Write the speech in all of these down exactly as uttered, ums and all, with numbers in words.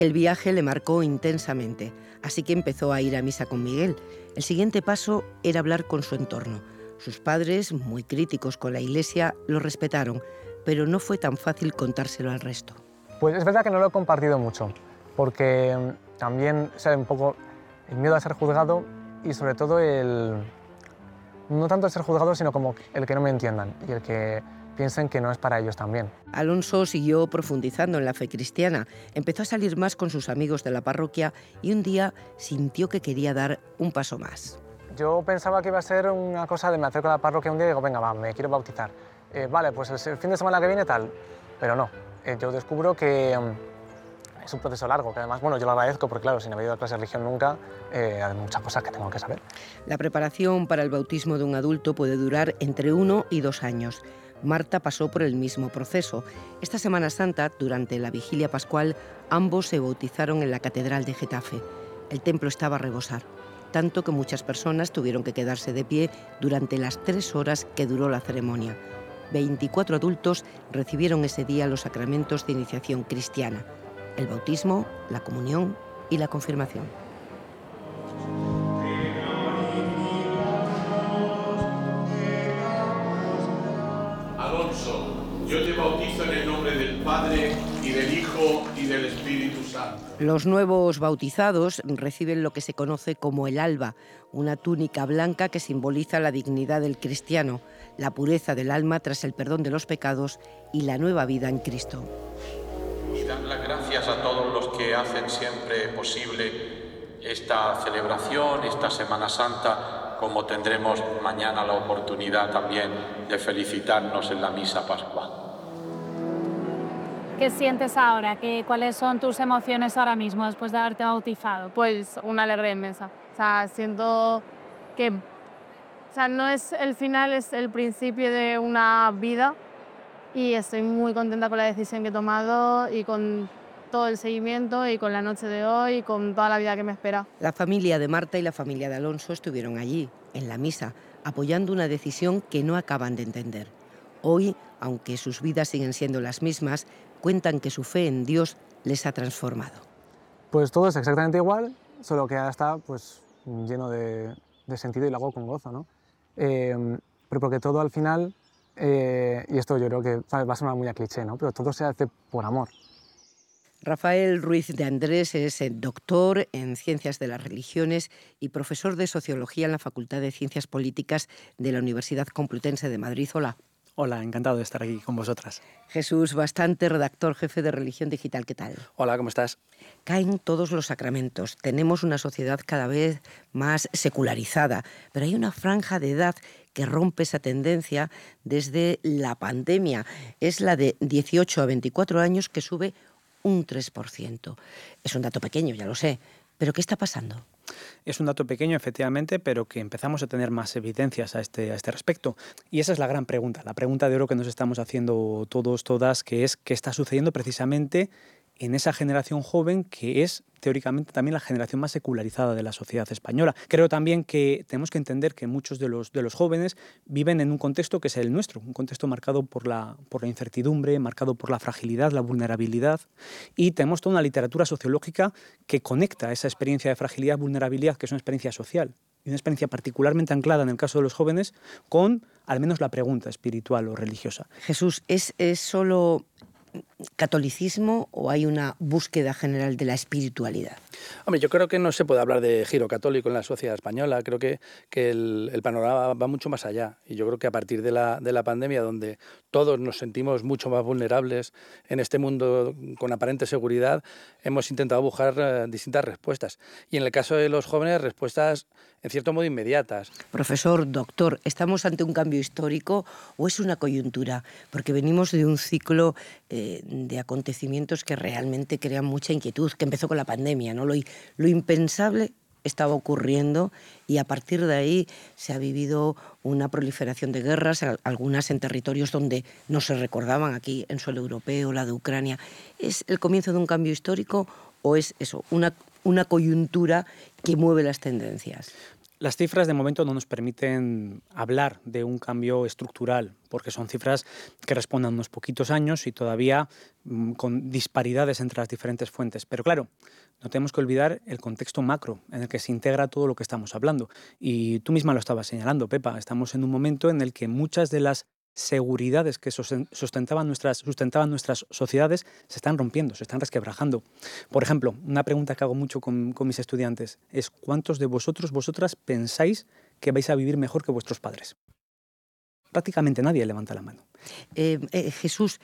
El viaje le marcó intensamente, así que empezó a ir a misa con Miguel. El siguiente paso era hablar con su entorno. Sus padres, muy críticos con la Iglesia, lo respetaron, pero no fue tan fácil contárselo al resto. Pues es verdad que no lo he compartido mucho, porque también sabe un poco el miedo a ser juzgado y sobre todo el... no tanto el ser juzgado, sino como el que no me entiendan y el que piensen que no es para ellos también. Alonso siguió profundizando en la fe cristiana, empezó a salir más con sus amigos de la parroquia y un día sintió que quería dar un paso más. Yo pensaba que iba a ser una cosa de me acerco a la parroquia un día y digo, venga, va, me quiero bautizar. Eh, vale, pues el fin de semana que viene tal, pero no. Eh, yo descubro que um, es un proceso largo, que además, bueno, yo lo agradezco porque, claro, sin haber ido a clase de religión nunca, eh, hay muchas cosas que tengo que saber. La preparación para el bautismo de un adulto puede durar entre uno y dos años. Marta pasó por el mismo proceso. Esta Semana Santa, durante la vigilia pascual, ambos se bautizaron en la Catedral de Getafe. El templo estaba a rebosar, tanto que muchas personas tuvieron que quedarse de pie durante las tres horas que duró la ceremonia. veinticuatro adultos recibieron ese día los sacramentos de iniciación cristiana: el bautismo, la comunión y la confirmación. Alonso, yo te bautizo en el nombre del Padre, y del Hijo, y del Espíritu Santo. Los nuevos bautizados reciben lo que se conoce como el alba, una túnica blanca que simboliza la dignidad del cristiano, la pureza del alma tras el perdón de los pecados y la nueva vida en Cristo. Y dan las gracias a todos los que hacen siempre posible esta celebración, esta Semana Santa, como tendremos mañana la oportunidad también de felicitarnos en la misa pascual. ¿Qué sientes ahora? ¿Qué, ¿Cuáles son tus emociones ahora mismo después de haberte bautizado? Pues una alegría inmensa. O sea, siento que o sea, no es el final, es el principio de una vida y estoy muy contenta con la decisión que he tomado y con todo el seguimiento y con la noche de hoy y con toda la vida que me espera. La familia de Marta y la familia de Alonso estuvieron allí, en la misa, apoyando una decisión que no acaban de entender. Hoy, aunque sus vidas siguen siendo las mismas, cuentan que su fe en Dios les ha transformado. Pues todo es exactamente igual, solo que ahora está pues, lleno de, de sentido y lo hago con gozo, ¿no? Eh, pero porque todo al final, eh, y esto yo creo que ¿sabes? Va a sonar muy a cliché, ¿no? Pero todo se hace por amor. Rafael Ruiz de Andrés es doctor en Ciencias de las Religiones y profesor de Sociología en la Facultad de Ciencias Políticas de la Universidad Complutense de Madrid. Hola. Hola, encantado de estar aquí con vosotras. Jesús Bastante, redactor jefe de Religión Digital, ¿qué tal? Hola, ¿cómo estás? Caen todos los sacramentos. Tenemos una sociedad cada vez más secularizada, pero hay una franja de edad que rompe esa tendencia desde la pandemia. Es la de dieciocho a veinticuatro años, que sube un tres por ciento. Es un dato pequeño, ya lo sé, pero ¿qué está pasando? Es un dato pequeño, efectivamente, pero que empezamos a tener más evidencias a este, a este respecto. Y esa es la gran pregunta, la pregunta de oro que nos estamos haciendo todos, todas, que es qué está sucediendo precisamente en esa generación joven que es teóricamente también la generación más secularizada de la sociedad española. Creo también que tenemos que entender que muchos de los, de los jóvenes viven en un contexto que es el nuestro, un contexto marcado por la, por la incertidumbre, marcado por la fragilidad, la vulnerabilidad, y tenemos toda una literatura sociológica que conecta esa experiencia de fragilidad, vulnerabilidad, que es una experiencia social, y una experiencia particularmente anclada en el caso de los jóvenes, con al menos la pregunta espiritual o religiosa. Jesús, ¿es, es solo catolicismo o hay una búsqueda general de la espiritualidad? Hombre, yo creo que no se puede hablar de giro católico en la sociedad española. Creo que, que el, el panorama va mucho más allá. Y yo creo que a partir de la, de la pandemia, donde todos nos sentimos mucho más vulnerables en este mundo con aparente seguridad, hemos intentado buscar uh, distintas respuestas. Y en el caso de los jóvenes, respuestas en cierto modo inmediatas. Profesor, doctor, ¿estamos ante un cambio histórico o es una coyuntura? Porque venimos de un ciclo eh, de acontecimientos que realmente crean mucha inquietud, que empezó con la pandemia, ¿no? Lo, lo impensable estaba ocurriendo y a partir de ahí se ha vivido una proliferación de guerras, algunas en territorios donde no se recordaban, aquí en suelo europeo, la de Ucrania. ¿Es el comienzo de un cambio histórico o es eso, una, una coyuntura que mueve las tendencias? Las cifras de momento no nos permiten hablar de un cambio estructural, porque son cifras que responden a unos poquitos años y todavía mmm, con disparidades entre las diferentes fuentes. Pero claro, no tenemos que olvidar el contexto macro en el que se integra todo lo que estamos hablando. Y tú misma lo estabas señalando, Pepa, estamos en un momento en el que muchas de las seguridades que sustentaban nuestras, sustentaban nuestras sociedades se están rompiendo, se están resquebrajando. Por ejemplo, una pregunta que hago mucho con, con mis estudiantes es ¿cuántos de vosotros, vosotras pensáis que vais a vivir mejor que vuestros padres? Prácticamente nadie levanta la mano. Eh, eh, Jesús,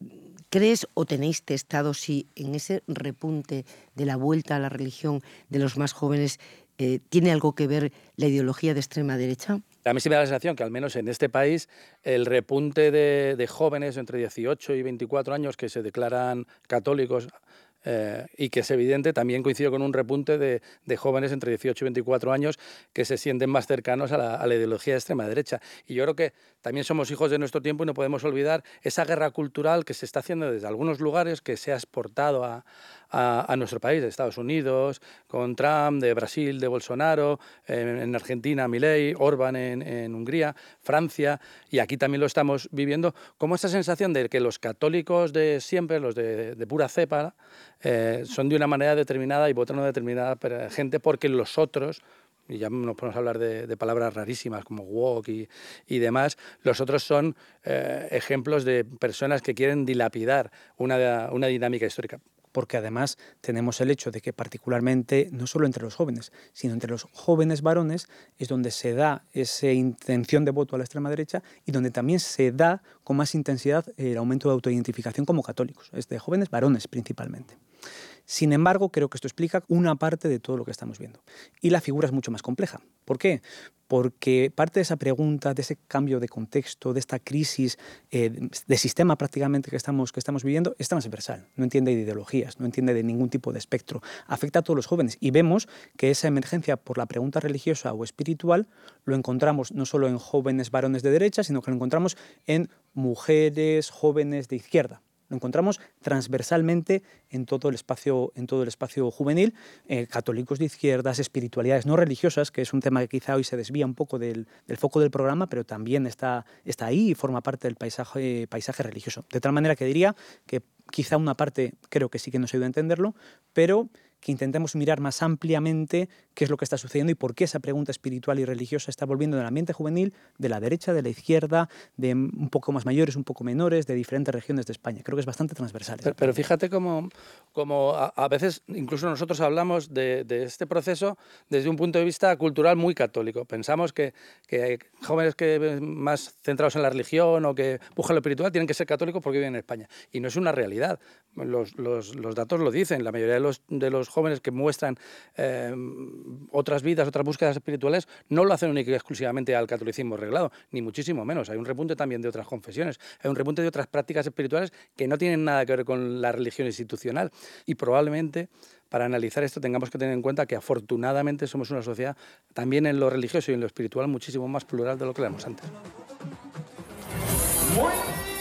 ¿crees o tenéis testado si en ese repunte de la vuelta a la religión de los más jóvenes eh, tiene algo que ver la ideología de extrema derecha? A mí sí me da la sensación que al menos en este país el repunte de, de jóvenes entre dieciocho y veinticuatro años que se declaran católicos eh, y que es evidente, también coincido con un repunte de, de jóvenes entre dieciocho y veinticuatro años que se sienten más cercanos a la, a la ideología de extrema derecha. Y yo creo que también somos hijos de nuestro tiempo y no podemos olvidar esa guerra cultural que se está haciendo desde algunos lugares, que se ha exportado a, a, a nuestro país, de Estados Unidos, con Trump, de Brasil, de Bolsonaro, en, en Argentina, Milei, Orbán en, en Hungría, Francia, y aquí también lo estamos viviendo, como esta sensación de que los católicos de siempre, los de, de pura cepa, eh, son de una manera determinada y votan a una determinada gente porque los otros, y ya nos podemos hablar de, de palabras rarísimas como woke y, y demás, los otros son eh, ejemplos de personas que quieren dilapidar una, una dinámica histórica. Porque además tenemos el hecho de que particularmente, no solo entre los jóvenes, sino entre los jóvenes varones, es donde se da esa intención de voto a la extrema derecha y donde también se da con más intensidad el aumento de autoidentificación como católicos, es de jóvenes varones principalmente. Sin embargo, creo que esto explica una parte de todo lo que estamos viendo. Y la figura es mucho más compleja. ¿Por qué? Porque parte de esa pregunta, de ese cambio de contexto, de esta crisis eh, de sistema prácticamente que estamos, que estamos viviendo, es transversal. No entiende de ideologías, no entiende de ningún tipo de espectro. Afecta a todos los jóvenes. Y vemos que esa emergencia por la pregunta religiosa o espiritual lo encontramos no solo en jóvenes varones de derecha, sino que lo encontramos en mujeres jóvenes de izquierda. Lo encontramos transversalmente en todo el espacio, en todo el espacio juvenil, eh, católicos de izquierdas, espiritualidades no religiosas, que es un tema que quizá hoy se desvía un poco del, del foco del programa, pero también está, está ahí y forma parte del paisaje, paisaje religioso. De tal manera que diría que quizá una parte creo que sí que nos ayuda a entenderlo, pero que intentemos mirar más ampliamente qué es lo que está sucediendo y por qué esa pregunta espiritual y religiosa está volviendo en el ambiente juvenil de la derecha, de la izquierda, de un poco más mayores, un poco menores, de diferentes regiones de España. Creo que es bastante transversal. Pero, pero fíjate cómo, cómo a, a veces incluso nosotros hablamos de, de este proceso desde un punto de vista cultural muy católico. Pensamos que, que jóvenes que más centrados en la religión o que buscan lo espiritual tienen que ser católicos porque viven en España. Y no es una realidad. Los, los, los datos lo dicen. La mayoría de los, de los jóvenes que muestran eh, otras vidas, otras búsquedas espirituales, no lo hacen únicamente y exclusivamente al catolicismo reglado, ni muchísimo menos. Hay un repunte también de otras confesiones, hay un repunte de otras prácticas espirituales que no tienen nada que ver con la religión institucional. Y probablemente para analizar esto tengamos que tener en cuenta que afortunadamente somos una sociedad también en lo religioso y en lo espiritual muchísimo más plural de lo que éramos antes. Muy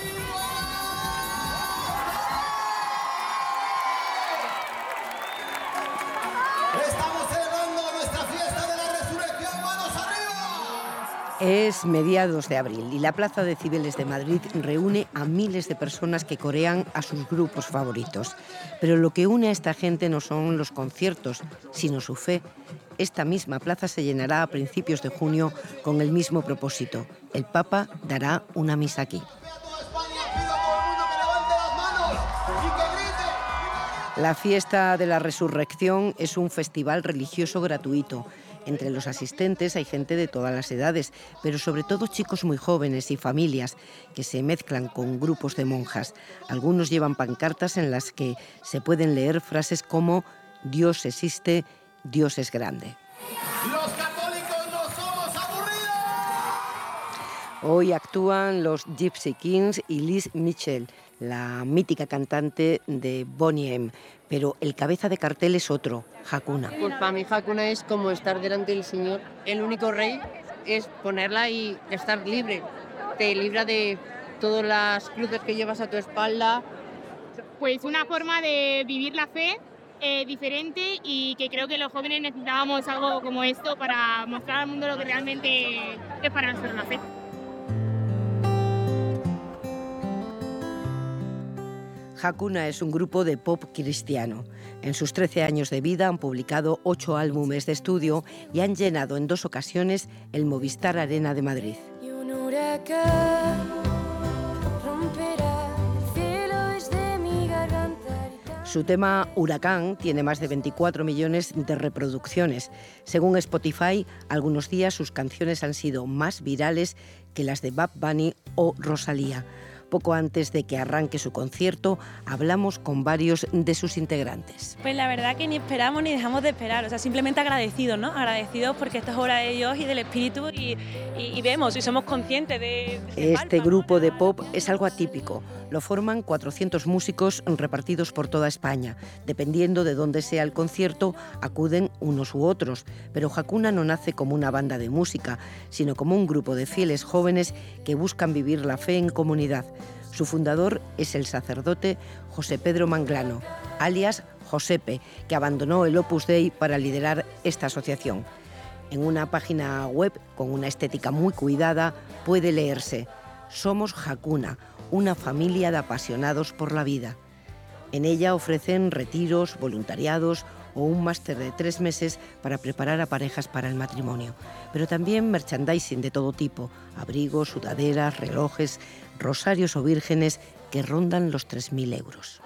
Es mediados de abril y la Plaza de Cibeles de Madrid reúne a miles de personas que corean a sus grupos favoritos. Pero lo que une a esta gente no son los conciertos, sino su fe. Esta misma plaza se llenará a principios de junio con el mismo propósito. El Papa dará una misa aquí. La fiesta de la Resurrección es un festival religioso gratuito. Entre los asistentes hay gente de todas las edades, pero sobre todo chicos muy jóvenes y familias que se mezclan con grupos de monjas. Algunos llevan pancartas en las que se pueden leer frases como «Dios existe, Dios es grande». ¡Los católicos no somos aburridos! Hoy actúan los Gypsy Kings y Liz Mitchell, la mítica cantante de Boney M. Pero el cabeza de cartel es otro, Hakuna. Pues para mí Hakuna es como estar delante del Señor. El único rey es ponerla y estar libre. Te libra de todas las cruces que llevas a tu espalda. Pues una forma de vivir la fe eh, diferente y que creo que los jóvenes necesitábamos algo como esto para mostrar al mundo lo que realmente es para nosotros la fe. Hakuna es un grupo de pop cristiano. En sus trece años de vida han publicado ocho álbumes de estudio y han llenado en dos ocasiones el Movistar Arena de Madrid. Y un huracán romperá el cielo desde mi garganta. Su tema Huracán tiene más de veinticuatro millones de reproducciones. Según Spotify, algunos días sus canciones han sido más virales que las de Bad Bunny o Rosalía. Poco antes de que arranque su concierto, hablamos con varios de sus integrantes. Pues la verdad que ni esperamos ni dejamos de esperar, o sea, simplemente agradecidos, ¿no? Agradecidos porque esto es obra de Dios y del Espíritu y, y, y vemos y somos conscientes de... de Este palpa, grupo ¿no? de pop es algo atípico. Lo forman cuatrocientos músicos repartidos por toda España. Dependiendo de dónde sea el concierto, acuden unos u otros. Pero Hakuna no nace como una banda de música, sino como un grupo de fieles jóvenes que buscan vivir la fe en comunidad. Su fundador es el sacerdote José Pedro Manglano, alias Josepe, que abandonó el Opus Dei para liderar esta asociación. En una página web con una estética muy cuidada puede leerse: Somos Hakuna, una familia de apasionados por la vida. En ella ofrecen retiros, voluntariados o un máster de tres meses para preparar a parejas para el matrimonio. Pero también merchandising de todo tipo: abrigos, sudaderas, relojes, rosarios o vírgenes que rondan los tres mil euros.